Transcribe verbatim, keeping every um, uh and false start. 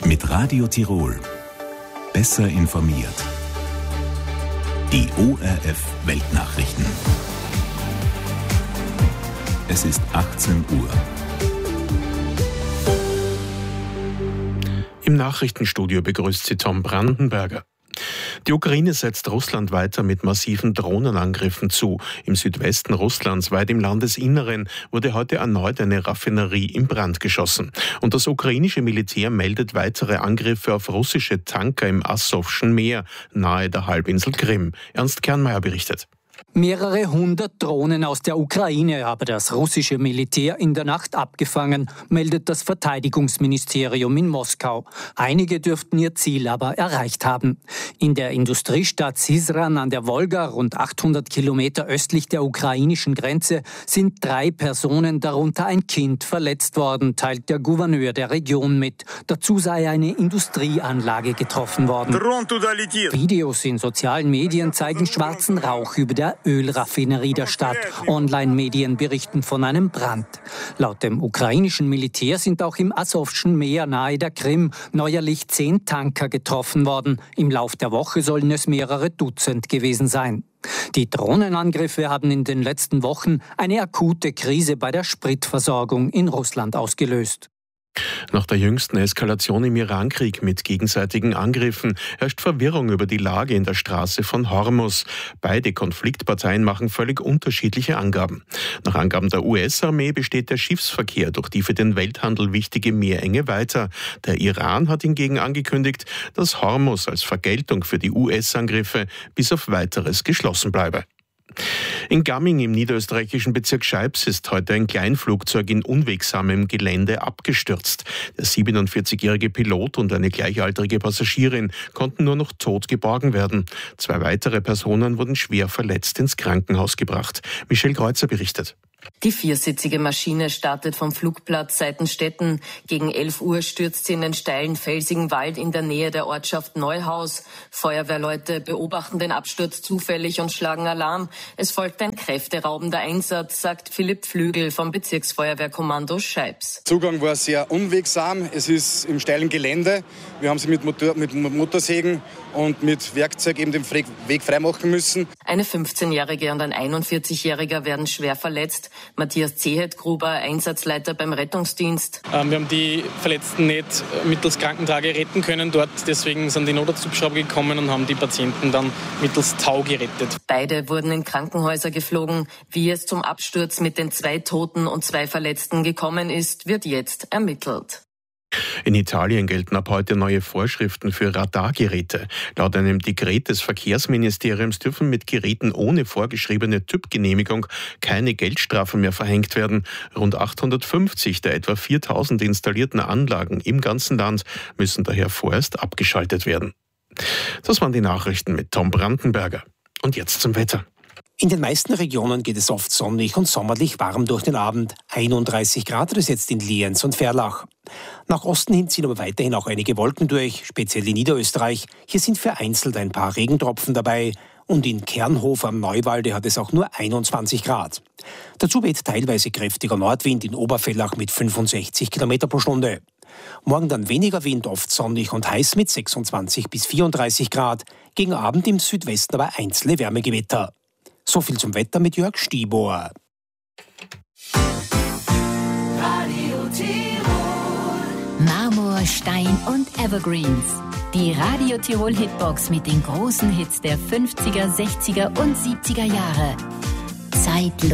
Mit Radio Tirol. Besser informiert. Die O R F Weltnachrichten. Es ist achtzehn Uhr. Im Nachrichtenstudio begrüßt sie Tom Brandenberger. Die Ukraine setzt Russland weiter mit massiven Drohnenangriffen zu. Im Südwesten Russlands, weit im Landesinneren, wurde heute erneut eine Raffinerie in Brand geschossen. Und das ukrainische Militär meldet weitere Angriffe auf russische Tanker im Asowschen Meer, nahe der Halbinsel Krim. Ernst Kernmeier berichtet. Mehrere hundert Drohnen aus der Ukraine habe das russische Militär in der Nacht abgefangen, meldet das Verteidigungsministerium in Moskau. Einige dürften ihr Ziel aber erreicht haben. In der Industriestadt Syzran an der Wolga, rund achthundert Kilometer östlich der ukrainischen Grenze, sind drei Personen, darunter ein Kind, verletzt worden, teilt der Gouverneur der Region mit. Dazu sei eine Industrieanlage getroffen worden. Videos in sozialen Medien zeigen schwarzen Rauch über der Ölraffinerie der Stadt. Online-Medien berichten von einem Brand. Laut dem ukrainischen Militär sind auch im Asowschen Meer nahe der Krim neuerlich zehn Tanker getroffen worden. Im Lauf der Woche sollen es mehrere Dutzend gewesen sein. Die Drohnenangriffe haben in den letzten Wochen eine akute Krise bei der Spritversorgung in Russland ausgelöst. Nach der jüngsten Eskalation im Irankrieg mit gegenseitigen Angriffen herrscht Verwirrung über die Lage in der Straße von Hormuz. Beide Konfliktparteien machen völlig unterschiedliche Angaben. Nach Angaben der U S-Armee besteht der Schiffsverkehr durch die für den Welthandel wichtige Meerenge weiter. Der Iran hat hingegen angekündigt, dass Hormuz als Vergeltung für die U S-Angriffe bis auf Weiteres geschlossen bleibe. In Gamming im niederösterreichischen Bezirk Scheibs ist heute ein Kleinflugzeug in unwegsamem Gelände abgestürzt. Der siebenundvierzigjährige Pilot und eine gleichaltrige Passagierin konnten nur noch tot geborgen werden. Zwei weitere Personen wurden schwer verletzt ins Krankenhaus gebracht. Michelle Kreuzer berichtet. Die viersitzige Maschine startet vom Flugplatz Seitenstetten. Gegen elf Uhr stürzt sie in den steilen, felsigen Wald in der Nähe der Ortschaft Neuhaus. Feuerwehrleute beobachten den Absturz zufällig und schlagen Alarm. Es folgt ein kräfteraubender Einsatz, sagt Philipp Flügel vom Bezirksfeuerwehrkommando Scheibs. Zugang war sehr unwegsam. Es ist im steilen Gelände. Wir haben sie mit, Motor, mit Motorsägen und mit Werkzeug eben den Weg freimachen müssen. Eine fünfzehnjährige und ein einundvierzigjähriger werden schwer verletzt. Matthias Zehetgruber, Einsatzleiter beim Rettungsdienst. Ähm, wir haben die Verletzten nicht mittels Krankentrage retten können dort. Deswegen sind die Notarzthubschrauber gekommen und haben die Patienten dann mittels Tau gerettet. Beide wurden in Krankenhäuser geflogen. Wie es zum Absturz mit den zwei Toten und zwei Verletzten gekommen ist, wird jetzt ermittelt. In Italien gelten ab heute neue Vorschriften für Radargeräte. Laut einem Dekret des Verkehrsministeriums dürfen mit Geräten ohne vorgeschriebene Typgenehmigung keine Geldstrafen mehr verhängt werden. Rund achthundertfünfzig der etwa viertausend installierten Anlagen im ganzen Land müssen daher vorerst abgeschaltet werden. Das waren die Nachrichten mit Tom Brandenberger. Und jetzt zum Wetter. In den meisten Regionen geht es oft sonnig und sommerlich warm durch den Abend. einunddreißig Grad ist jetzt in Lienz und Verlach. Nach Osten hin ziehen aber weiterhin auch einige Wolken durch, speziell in Niederösterreich. Hier sind vereinzelt ein paar Regentropfen dabei. Und in Kernhof am Neuwalde hat es auch nur einundzwanzig Grad. Dazu weht teilweise kräftiger Nordwind in Obervellach mit fünfundsechzig Kilometer pro Stunde. Morgen dann weniger Wind, oft sonnig und heiß mit sechsundzwanzig bis vierunddreißig Grad. Gegen Abend im Südwesten aber einzelne Wärmegewitter. So viel zum Wetter mit Jörg Stiebohr. Radio Tirol. Marmor, Stein und Evergreens. Die Radio Tirol Hitbox mit den großen Hits der fünfziger, sechziger und siebziger Jahre. Zeitlos.